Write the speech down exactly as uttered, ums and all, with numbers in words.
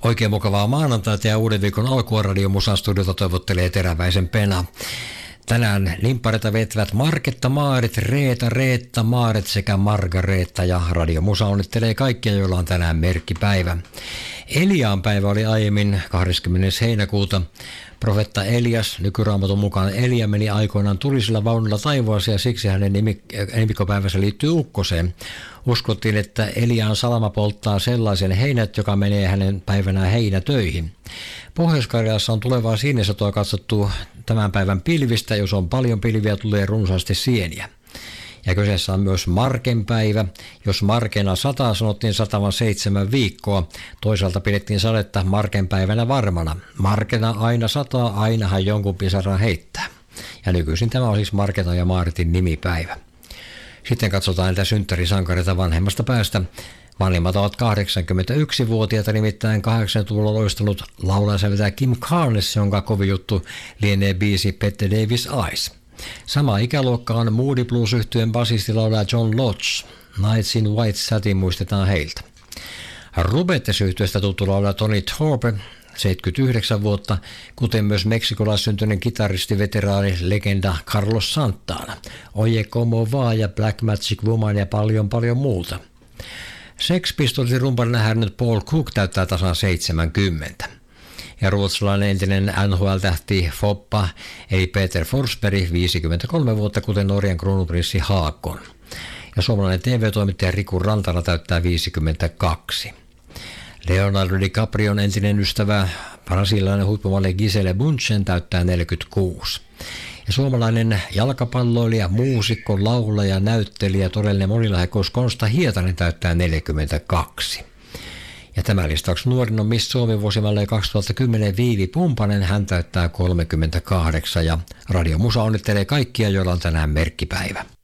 Oikein mukavaa maanantaita ja uuden viikon alkua Radio Musan studiota toivottelee Teräväisen Pena. Tänään limppareita vetävät Marketta Maaret, Reeta, Reetta, Maaret sekä Margareetta ja Radio Musa onnittelee kaikkia, joilla on tänään merkkipäivä. Eliaan päivä oli aiemmin kahdeskymmenes heinäkuuta. Profetta Elias, nykyraamatun mukaan Elia, meni aikoinaan tulisella vaunulla taivaaseen ja siksi hänen nimikkopäivänsä liittyy ukkoseen. Uskottiin, että Eliaan salama polttaa sellaisen heinät, joka menee hänen päivänään heinätöihin. Pohjois-Karjalassa on tulevaa sinisatoa katsottu tämän päivän pilvistä. Jos on paljon pilviä, tulee runsaasti sieniä. Ja kyseessä on myös Marken päivä. Jos Markena sataa, sanottiin satavan seitsemän viikkoa. Toisaalta pidettiin sadetta Marken päivänä varmana. Markena aina sataa, ainahan jonkun pisaran heittää. Ja nykyisin tämä on siis Marketa ja Maaretin nimipäivä. Sitten katsotaan näitä synttärisankareita vanhemmasta päästä. Vanhimmat ovat kahdeksankymmentäyksivuotiaita, nimittäin kahdeksankymmentäluvulla loistanut laulajasäveltäjä Kim Carnes, jonka kovin juttu lienee biisi Bette Davis Eyes. Sama ikäluokka on Moody Blues-yhtyeen basistilaulaja John Lodge. Nights in White Satin muistetaan heiltä. Rubetes-yhtyeestä tuttu laulaja Tony Thorpe, seitsemänkymmentäyhdeksän vuotta, kuten myös meksikolaissyntyinen kitaristi-veteraani legenda Carlos Santana. Oye como va ja Black Magic Woman ja paljon paljon muuta. Sex Pistolsin rumparina härnyt Paul Cook täyttää tasan seitsemänkymmentä. Ja ruotsalainen entinen N H L-tähti Foppa, eli Peter Forsberg, viisikymmentäkolme vuotta, kuten Norjan kruununprinssi Haakon. Ja suomalainen T V-toimittaja Riku Rantala täyttää viisikymmentäkaksi. Leonardo DiCaprion entinen ystävä, brasilialainen huippumalli Gisele Bundchen täyttää neljäkymmentäkuusi. Ja suomalainen jalkapalloilija, muusikko, laulaja, näyttelijä, todellinen monilahjakkuus Konsta Hietanen täyttää neljäkymmentäkaksi. Ja tämän listauksen nuorin on Miss Suomi vuosimalleen kaksituhattakymmenen Viivi Pumpanen, hän täyttää kolmekymmentäkahdeksan ja Radio Musa onnittelee kaikkia, joilla on tänään merkkipäivä.